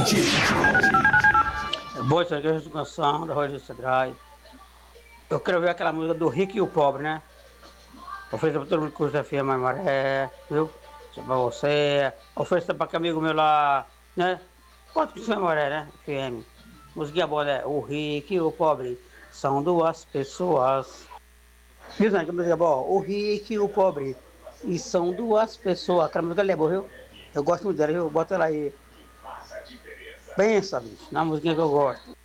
Boa noite, aqui é a canção da Roger Cedrais. Eu quero ver aquela música do Rico e o Pobre, né? Ofereça para todo mundo que curte FM Maré, viu? Isso é pra você. Ofereça para aquele amigo meu lá, né? Quanto que isso é Maré, né? FM. Musiquinha boa, né? O Rico e o Pobre são duas pessoas. Viu, Zé? Que música boa? O Rico e o Pobre. E são duas pessoas. Aquela música ali é boa, viu? Eu gosto muito dela, viu? Bota ela aí. Pensa, bicho, na musiquinha que eu gosto.